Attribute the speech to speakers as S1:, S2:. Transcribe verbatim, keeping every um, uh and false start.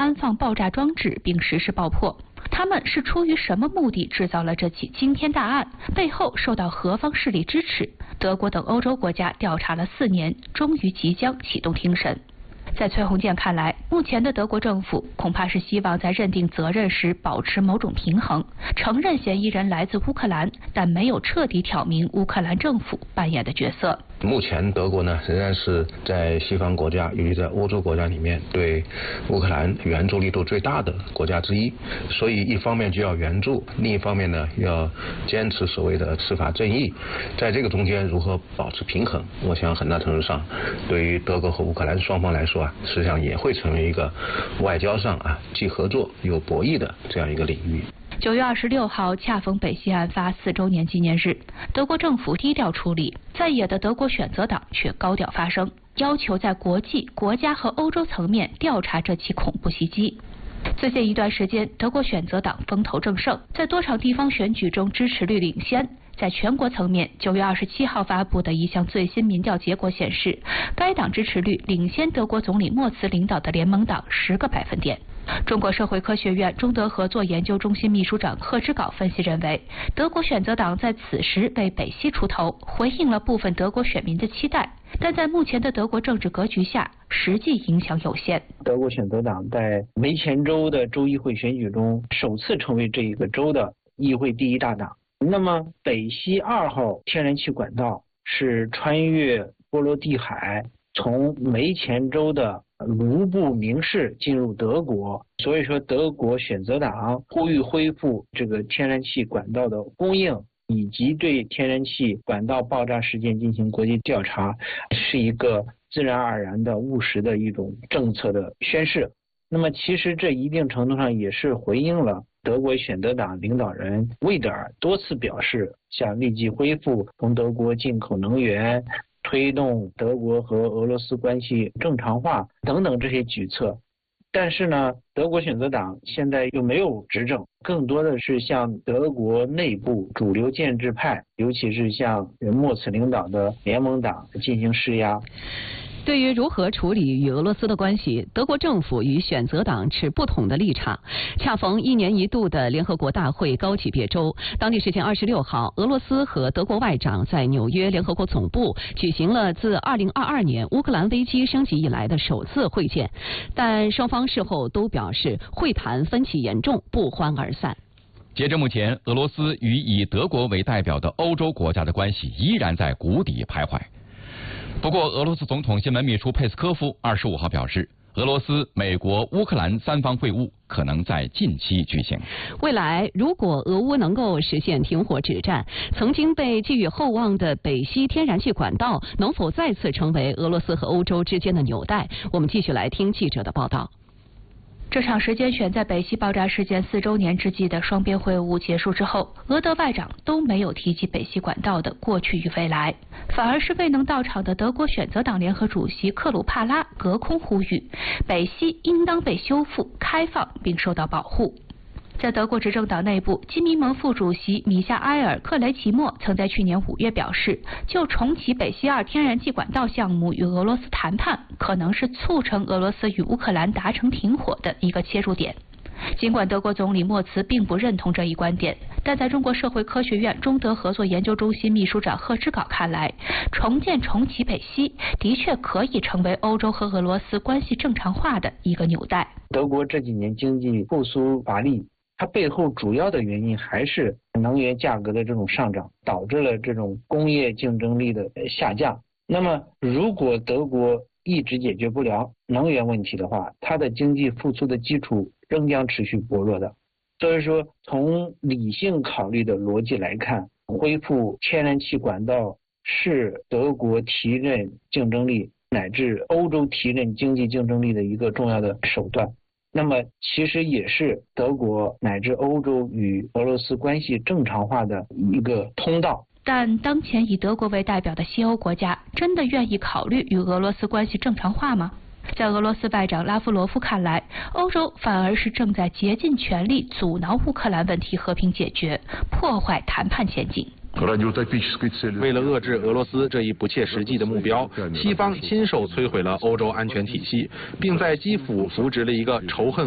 S1: 安放爆炸装置并实施爆破。他们是出于什么目的制造了这起惊天大案？背后受到何方势力支持？德国等欧洲国家调查了四年，终于即将启动庭审。在崔洪建看来，目前的德国政府恐怕是希望在认定责任时保持某种平衡，承认嫌疑人来自乌克兰，但没有彻底挑明乌克兰政府扮演的角色。
S2: 目前德国呢仍然是在西方国家，尤其在欧洲国家里面对乌克兰援助力度最大的国家之一，所以一方面就要援助，另一方面呢要坚持所谓的司法正义，在这个中间如何保持平衡，我想很大程度上对于德国和乌克兰双方来说啊，实际上也会成为一个外交上啊既合作又博弈的这样一个领域。
S1: 九月二十六号恰逢北溪案发四周年纪念日，德国政府低调处理，在野的德国选择党却高调发声，要求在国际、国家和欧洲层面调查这起恐怖袭击。最近一段时间，德国选择党风头正盛，在多场地方选举中支持率领先。在全国层面，九月二十七号发布的一项最新民调结果显示，该党支持率领先德国总理默茨领导的联盟党十个百分点。中国社会科学院中德合作研究中心秘书长贺之镐分析认为，德国选择党在此时为北溪出头，回应了部分德国选民的期待，但在目前的德国政治格局下，实际影响有限。
S3: 德国选择党在维前州的州议会选举中首次成为这一个州的议会第一大党。那么北溪二号天然气管道是穿越波罗的海，从维前州的卢布明市进入德国，所以说德国选择党呼吁恢复这个天然气管道的供应，以及对天然气管道爆炸事件进行国际调查，是一个自然而然的务实的一种政策的宣示。那么其实这一定程度上也是回应了德国选择党领导人魏德尔多次表示想立即恢复从德国进口能源，推动德国和俄罗斯关系正常化等等这些举措。但是呢，德国选择党现在又没有执政，更多的是向德国内部主流建制派，尤其是向默茨领导的联盟党进行施压。
S4: 对于如何处理与俄罗斯的关系，德国政府与选择党持不同的立场。恰逢一年一度的联合国大会高级别周，当地时间二十六号，俄罗斯和德国外长在纽约联合国总部举行了自二零二二年乌克兰危机升级以来的首次会见，但双方事后都表示会谈分歧严重，不欢而散。
S5: 截至目前，俄罗斯与以德国为代表的欧洲国家的关系依然在谷底徘徊。不过，俄罗斯总统新闻秘书佩斯科夫二十五号表示，俄罗斯、美国、乌克兰三方会晤可能在近期举行。
S4: 未来，如果俄乌能够实现停火止战，曾经被寄予厚望的北溪天然气管道能否再次成为俄罗斯和欧洲之间的纽带？我们继续来听记者的报道。
S1: 这场时间选在北溪爆炸事件四周年之际的双边会晤结束之后，俄德外长都没有提及北溪管道的过去与未来，反而是未能到场的德国选择党联合主席克鲁帕拉隔空呼吁，北溪应当被修复、开放并受到保护。在德国执政党内部，基民盟副主席米夏埃尔·克雷奇莫曾在去年五月表示，就重启北溪二天然气管道项目与俄罗斯谈判，可能是促成俄罗斯与乌克兰达成停火的一个切入点。尽管德国总理默茨并不认同这一观点，但在中国社会科学院中德合作研究中心秘书长贺之镐看来，重建重启北溪的确可以成为欧洲和俄罗斯关系正常化的一个纽带。
S3: 德国这几年经济复苏乏力，它背后主要的原因还是能源价格的这种上涨，导致了这种工业竞争力的下降。那么如果德国一直解决不了能源问题的话，它的经济复苏的基础仍将持续薄弱的。所以说，从理性考虑的逻辑来看，恢复天然气管道是德国提振竞争力乃至欧洲提振经济竞争力的一个重要的手段。那么其实也是德国乃至欧洲与俄罗斯关系正常化的一个通道。
S1: 但当前以德国为代表的西欧国家真的愿意考虑与俄罗斯关系正常化吗？在俄罗斯外长拉夫罗夫看来，欧洲反而是正在竭尽全力阻挠乌克兰问题和平解决，破坏谈判前景。
S6: 为了遏制俄罗斯这一不切实际的目标，西方亲手摧毁了欧洲安全体系，并在基辅扶植了一个仇恨